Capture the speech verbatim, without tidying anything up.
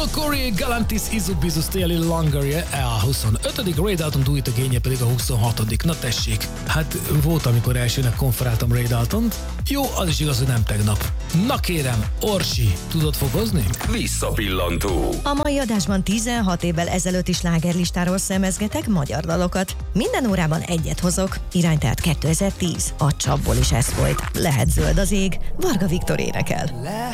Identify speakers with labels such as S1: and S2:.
S1: Joel Corey, Galantis, Izubizus, Téli Langerje, a huszonötödik Ray Dalton új igénye pedig a huszonhatodik Na tessék, hát volt, amikor elsőnek konferáltam Ray Daltont. Jó, az is igaz, hogy nem tegnap. Na kérem, Orsi, tudod fokozni?
S2: Visszapillantó.
S3: A mai adásban tizenhat évvel ezelőtti slágerlistáról szemezgetek magyar dalokat. Minden órában egyet hozok, irány tehát kétezer-tíz. A csapból is ez folyt. Lehet zöld az ég, Varga Viktor énekel.